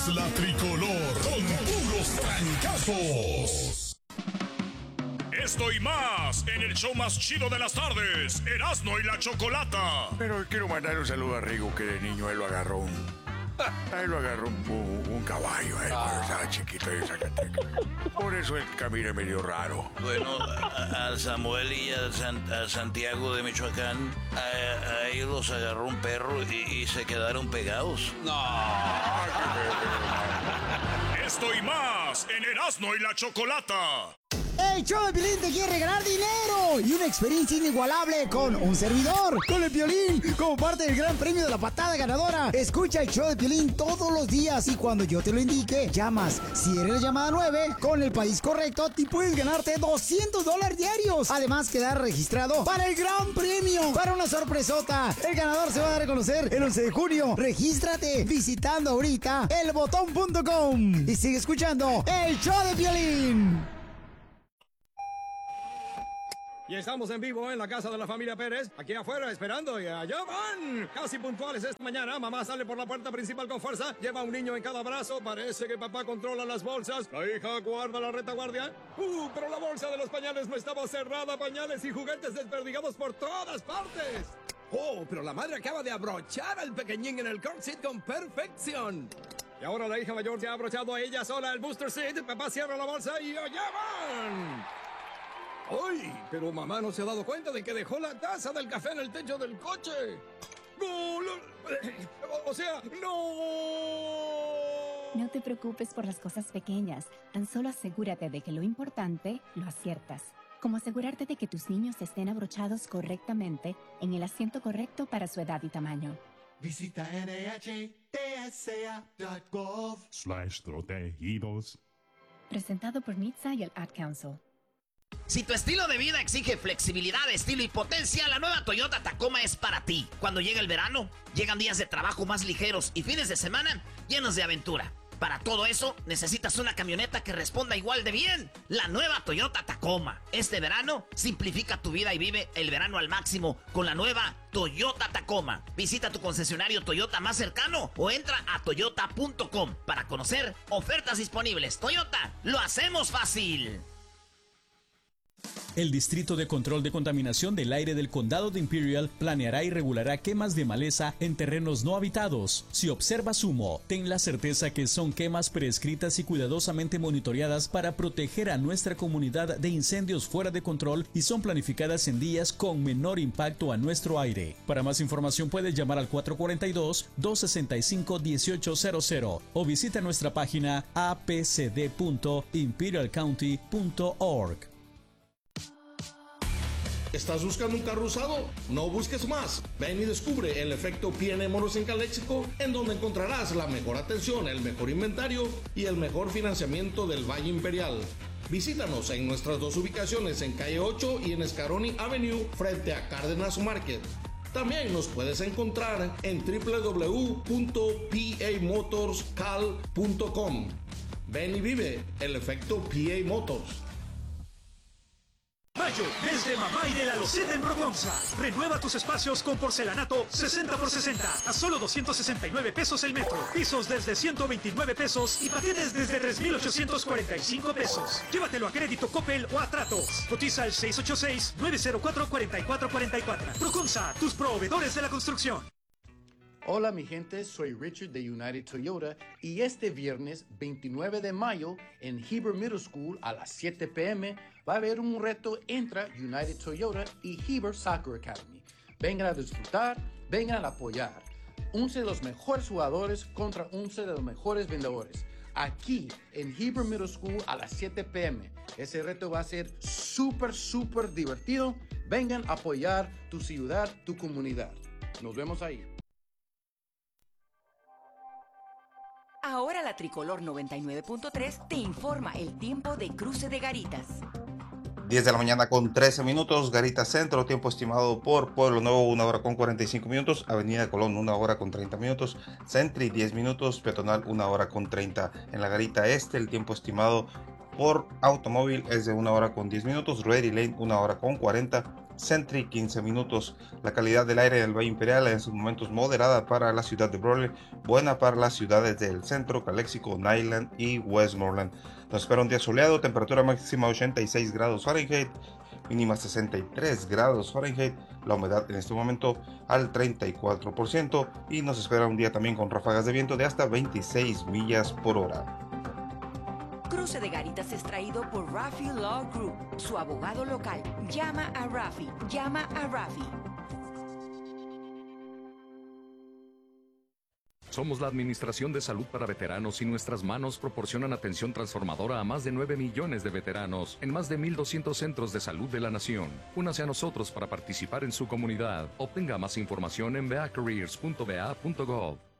La tricolor con puros trancazos. Esto y más en el show más chido de las tardes, Erasmo y la Chocolata. Pero quiero mandar un saludo a Rigo, que de niño él lo agarró un caballo cuando estaba chiquito en Zacatecas. Por eso él camina medio raro. Bueno, a Samuel y a Santiago de Michoacán, a ellos los agarró un perro y se quedaron pegados. Esto y más en Erasmo y la Chocolata. El show de Piolín te quiere regalar dinero y una experiencia inigualable con un servidor, con el Piolín, como parte del gran premio de la patada ganadora. Escucha el show de Piolín todos los días y cuando yo te lo indique, llamas. Si eres la llamada 9, con el país correcto, te puedes ganarte $200 diarios. Además, quedar registrado para el gran premio, para una sorpresota. El ganador se va a dar a conocer el 11 de junio. Regístrate visitando ahorita elbotón.com y sigue escuchando el show de Piolín. Y estamos en vivo en la casa de la familia Pérez, aquí afuera esperando y allá van. Casi puntuales esta mañana, mamá sale por la puerta principal con fuerza, lleva a un niño en cada brazo, parece que papá controla las bolsas, la hija guarda la retaguardia. Pero la bolsa de los pañales no estaba cerrada, pañales y juguetes desperdigados por todas partes. Oh, pero la madre acaba de abrochar al pequeñín en el car seat con perfección. Y ahora la hija mayor se ha abrochado a ella sola el booster seat, papá cierra la bolsa y allá van. ¡Ay! Pero mamá no se ha dado cuenta de que dejó la taza del café en el techo del coche. ¡No! O sea, ¡no! No te preocupes por las cosas pequeñas. Tan solo asegúrate de que lo importante lo aciertas. Como asegurarte de que tus niños estén abrochados correctamente en el asiento correcto para su edad y tamaño. Visita NHTSA.gov/protegidos. Presentado por NHTSA y el Ad Council. Si tu estilo de vida exige flexibilidad, estilo y potencia, la nueva Toyota Tacoma es para ti. Cuando llega el verano, llegan días de trabajo más ligeros y fines de semana llenos de aventura. Para todo eso, necesitas una camioneta que responda igual de bien. La nueva Toyota Tacoma. Este verano, simplifica tu vida y vive el verano al máximo con la nueva Toyota Tacoma. Visita tu concesionario Toyota más cercano o entra a toyota.com para conocer ofertas disponibles. Toyota, lo hacemos fácil. El Distrito de Control de Contaminación del Aire del Condado de Imperial planeará y regulará quemas de maleza en terrenos no habitados. Si observas humo, ten la certeza que son quemas prescritas y cuidadosamente monitoreadas para proteger a nuestra comunidad de incendios fuera de control y son planificadas en días con menor impacto a nuestro aire. Para más información puedes llamar al 442-265-1800 o visita nuestra página apcd.imperialcounty.org. ¿Estás buscando un carro usado? No busques más. Ven y descubre el efecto P&M Moros en Calexico, en donde encontrarás la mejor atención, el mejor inventario y el mejor financiamiento del Valle Imperial. Visítanos en nuestras dos ubicaciones en Calle 8 y en Scaroni Avenue frente a Cárdenas Market. También nos puedes encontrar en www.pamotorscal.com. Ven y vive el efecto PA Motors. Mayo, desde Mamá y de la Loseta en Proconza. Renueva tus espacios con porcelanato 60x60 a solo 269 pesos el metro. Pisos desde 129 pesos y paquetes desde 3,845 pesos. Llévatelo a crédito Coppel o a Tratos. Cotiza al 686-904-4444. Proconza, tus proveedores de la construcción. Hola mi gente, soy Richard de United Toyota y este viernes 29 de mayo en Heber Middle School a las 7 p.m. va a haber un reto entre United Toyota y Heber Soccer Academy. Vengan a disfrutar, vengan a apoyar. 11 de los mejores jugadores contra 11 de los mejores vendedores. Aquí en Heber Middle School a las 7 p.m. Ese reto va a ser súper divertido. Vengan a apoyar tu ciudad, tu comunidad. Nos vemos ahí. Ahora la Tricolor 99.3 te informa el tiempo de cruce de Garitas. 10 de la mañana con 13 minutos, Garitas Centro, tiempo estimado por Pueblo Nuevo, 1 hora con 45 minutos, Avenida Colón, 1 hora con 30 minutos, Sentry, 10 minutos, Peatonal, 1 hora con 30. En la Garita Este, el tiempo estimado por automóvil es de 1 hora con 10 minutos, Ready Lane, 1 hora con 40, Sentry 15 minutos. La calidad del aire del Valle Imperial en sus momentos moderada para la ciudad de Brawley, buena para las ciudades del centro, Calexico, Niland y Westmoreland. Nos espera un día soleado, temperatura máxima 86 grados Fahrenheit, mínima 63 grados Fahrenheit, la humedad en este momento al 34% y nos espera un día también con ráfagas de viento de hasta 26 millas por hora. Cruce de Garitas es traído por Rafi Law Group, su abogado local. Llama a Rafi, llama a Rafi. Somos la Administración de Salud para Veteranos y nuestras manos proporcionan atención transformadora a más de 9 millones de veteranos en más de 1,200 centros de salud de la nación. Únase a nosotros para participar en su comunidad. Obtenga más información en veacareers.va.gov.